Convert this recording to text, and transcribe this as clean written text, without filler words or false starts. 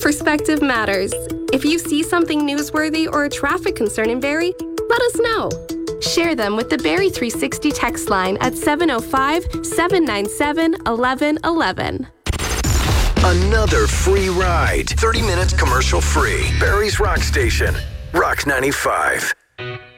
Perspective matters. If you see something newsworthy or a traffic concern in Barrie, let us know. Share them with the Barrie 360 text line at 705-797-1111. Another free ride. 30 minutes commercial free. Barrie's Rock Station. Rock 95.